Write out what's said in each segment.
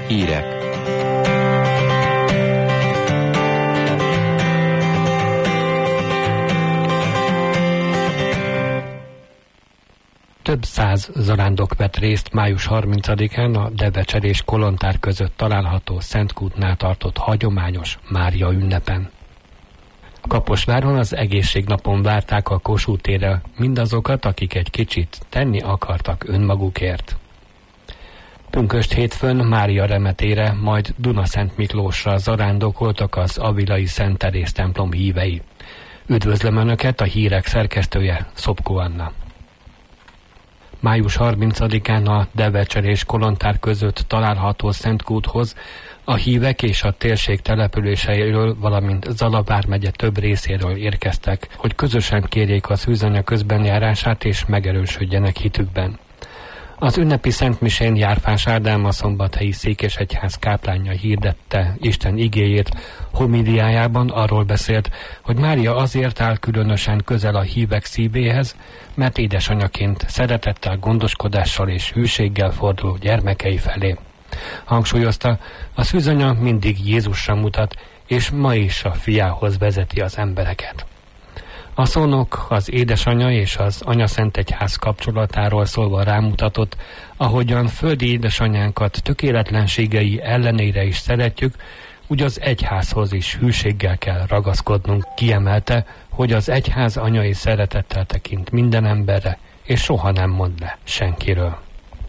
Hírek. Több száz zarándok vett részt május 30-án a Devecser és Kolontár között található Szentkútnál tartott hagyományos Mária ünnepen. Kaposváron az egészségnapon várták a Kossuth térre mindazokat, akik egy kicsit tenni akartak önmagukért. Pünkösd hétfőn Mária remetére, majd Dunaszent Miklósra zarándokoltak az avilai Szent Teréz templom hívei. Üdvözlöm Önöket, a hírek szerkesztője, Szopko Anna. Május 30-án a Devecser és Kolontár között található Szentkúthoz a hívek és a térség településeiről, valamint Zala vármegye több részéről érkeztek, hogy közösen kérjék a szűzanya közbenjárását és megerősödjenek hitükben. Az ünnepi szentmisén Járfás Ádám, a szombathelyi székesegyház káplánja hirdette Isten igéjét. Homíliájában arról beszélt, hogy Mária azért áll különösen közel a hívek szívéhez, mert édesanyaként szeretettel, gondoskodással és hűséggel fordul gyermekei felé. Hangsúlyozta, a szűzanya mindig Jézusra mutat, és ma is a fiához vezeti az embereket. A szónok az édesanya és az anyaszentegyház kapcsolatáról szólva rámutatott, ahogyan földi édesanyánkat tökéletlenségei ellenére is szeretjük, úgy az egyházhoz is hűséggel kell ragaszkodnunk. Kiemelte, hogy az egyház anyai szeretettel tekint minden emberre, és soha nem mond le senkiről.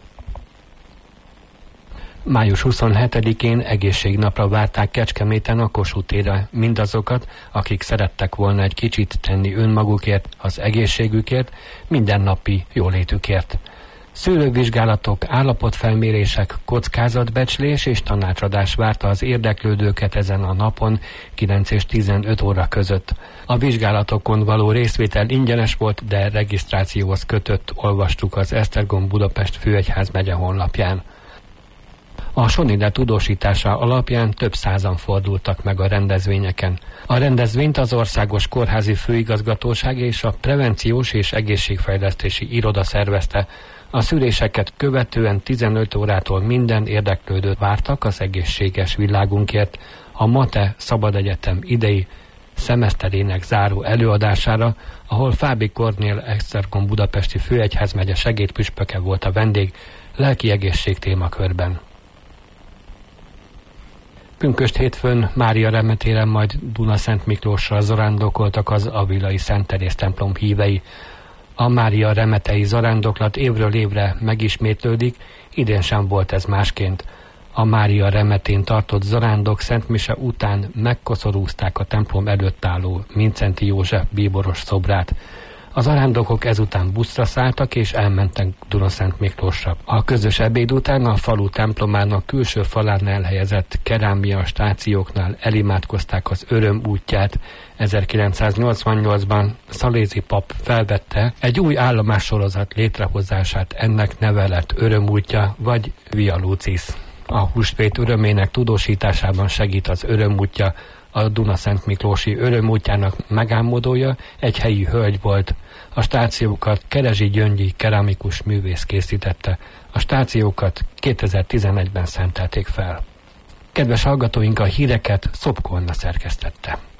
Május 27-én egészségnapra várták Kecskeméten a Kossuth térre mindazokat, akik szerettek volna egy kicsit tenni önmagukért, az egészségükért, mindennapi jólétükért. Szűrővizsgálatok, állapotfelmérések, kockázatbecslés és tanácsadás várta az érdeklődőket ezen a napon 9 és 15 óra között. A vizsgálatokon való részvétel ingyenes volt, de regisztrációhoz kötött, olvastuk az Esztergom Budapest főegyházmegye honlapján. A Sonide tudósítása alapján több százan fordultak meg a rendezvényeken. A rendezvényt az Országos Kórházi Főigazgatóság és a Prevenciós és Egészségfejlesztési Iroda szervezte. A szűréseket követően 15 órától minden érdeklődőt vártak az egészséges világunkért a MATE Szabad Egyetem idei szemeszterének záró előadására, ahol Fábri Kornél Esztergom budapesti főegyházmegye segédpüspöke volt a vendég lelki egészség témakörben. Pünkösd hétfőn Mária remetére, majd Dunaszent Miklósra zarándokoltak az avilai Szent Teréz templom hívei. A Mária remetei zarándoklat évről évre megismétlődik, idén sem volt ez másként. A Mária remetén tartott zarándok szentmise után megkoszorúzták a templom előtt álló Mindszenty József bíboros szobrát. A zarándokok ezután buszra szálltak és elmentek Dunaszent Miklósra. A közös ebéd után a falu templomának külső falán elhelyezett kerámia stációknál elimádkozták az Öröm útját. 1988-ban Szalézi pap felvette egy új állomássorozat létrehozását, ennek neve lett Öröm útja vagy Via Lucis. A húsvét örömének tudósításában segít az Öröm útja. A Dunaszent Miklósi Öröm útjának megálmodója egy helyi hölgy volt. A stációkat Kerezsi Gyöngyi keramikus művész készítette. A stációkat 2011-ben szentelték fel. Kedves hallgatóink, a híreket Szopko Anna szerkesztette.